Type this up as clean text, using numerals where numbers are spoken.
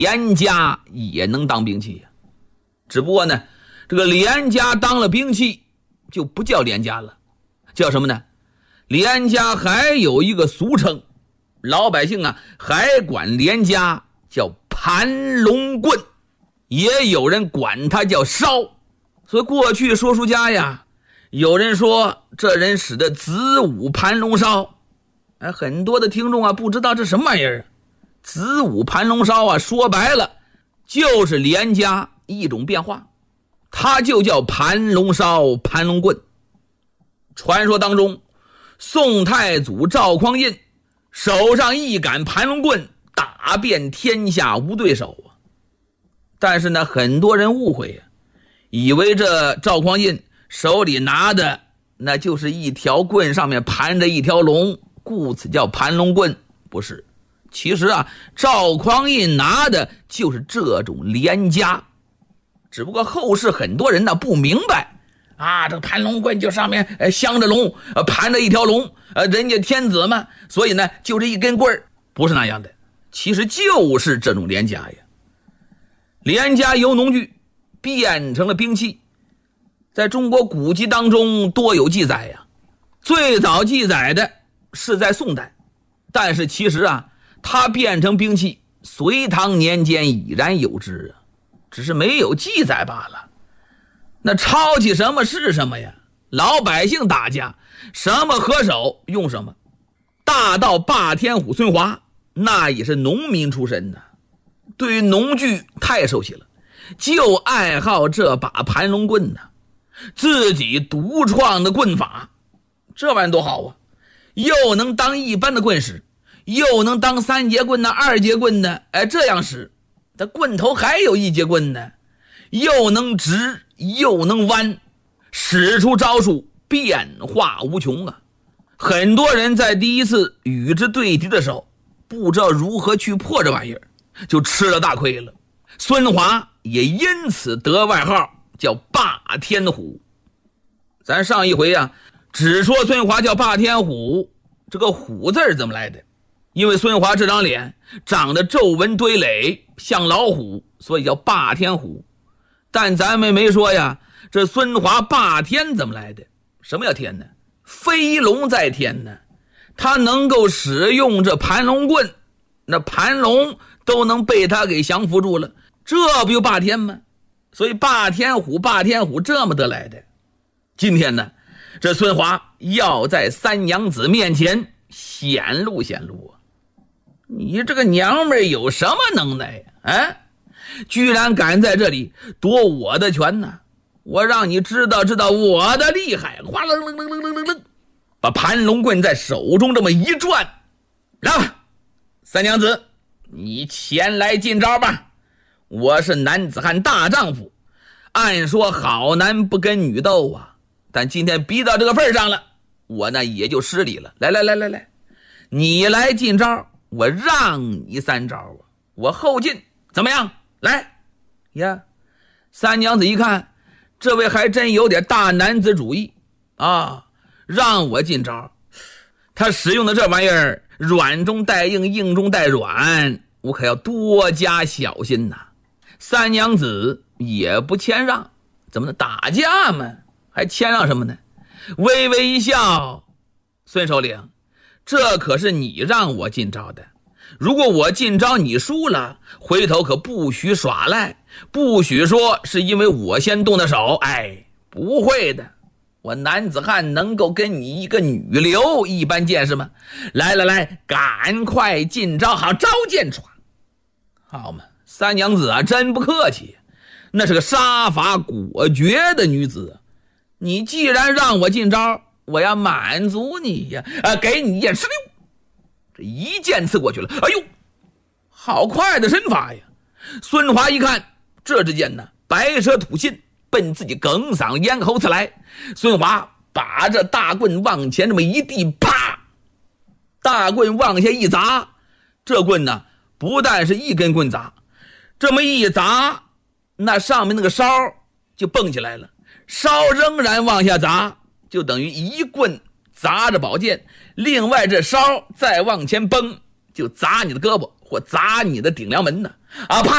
连家也能当兵器呀。只不过呢，这个连家当了兵器就不叫连家了，叫什么呢？连家还有一个俗称，老百姓啊还管连家叫盘龙棍，也有人管他叫烧。所以过去说书家呀，有人说这人使的子午盘龙烧，很多的听众啊不知道这什么玩意儿。子午盘龙烧啊，说白了就是连家一种变化，它就叫盘龙烧、盘龙棍。传说当中，宋太祖赵匡胤手上一杆盘龙棍，打遍天下无对手啊。但是呢，很多人误会呀，以为这赵匡胤手里拿的那就是一条棍，上面盘着一条龙，故此叫盘龙棍。不是，其实啊，赵匡胤拿的就是这种连家。只不过后世很多人呢不明白啊，这个盘龙棍就上面镶着龙，盘着一条龙，人家天子嘛，所以呢就这一根棍，不是那样的，其实就是这种连家呀。连家由农具变成了兵器，在中国古籍当中多有记载呀。最早记载的是在宋代，但是其实啊，它变成兵器隋唐年间已然有之啊，只是没有记载罢了。那抄起什么是什么呀，老百姓打架什么合手用什么。大盗霸天虎孙华那也是农民出身的，对于农具太熟悉了，就爱好这把盘龙棍呢，自己独创的棍法，这玩意多好啊，又能当一般的棍使，又能当三节棍呢、二节棍呢，这样使。他棍头还有一节棍呢，又能直又能弯，使出招数变化无穷啊。很多人在第一次与之对敌的时候，不知道如何去破这玩意儿，就吃了大亏了。孙华也因此得外号叫霸天虎。咱上一回啊，只说孙华叫霸天虎，这个虎字怎么来的？因为孙华这张脸长得皱纹堆垒，像老虎，所以叫霸天虎。但咱们没说呀，这孙华霸天怎么来的？什么叫天呢？飞龙在天呢，他能够使用这盘龙棍，那盘龙都能被他给降服住了，这不就霸天吗？所以霸天虎这么得来的。今天呢，这孙华要在三娘子面前显露显露啊！你这个娘们有什么能耐啊？居然敢在这里夺我的权呢？我让你知道我的厉害！哗楞楞楞楞楞楞，把盘龙棍在手中这么一转，来吧，三娘子，你前来进招吧。我是男子汉大丈夫，按说好男不跟女斗啊，但今天逼到这个份上了，我呢也就失礼了。来，你来进招，我让你三招啊，我后进，怎么样？来呀！三娘子一看，这位还真有点大男子主义啊，让我进招。他使用的这玩意儿，软中带硬，硬中带软，我可要多加小心呐。三娘子也不谦让，怎么能打架嘛？还谦让什么呢？微微一笑，孙首领，这可是你让我进招的，如果我进招你输了，回头可不许耍赖，不许说是因为我先动的手。不会的，我男子汉能够跟你一个女流一般见识吗？来，赶快进招，好招见传。好嘛，三娘子啊，真不客气，那是个杀伐果决的女子。你既然让我进招，我要满足你呀，给你一剑石榴。这一剑刺过去了，哎呦，好快的身法呀！孙华一看，这支箭呢，白蛇吐信，奔自己哽嗓咽喉刺来。孙华把这大棍往前这么一递，啪！大棍往下一砸，这棍呢，不但是一根棍砸，这么一砸，那上面那个梢就蹦起来了，梢仍然往下砸，就等于一棍砸着宝剑，另外这梢再往前崩，就砸你的胳膊， 或砸你的顶梁门呢！啊，啪！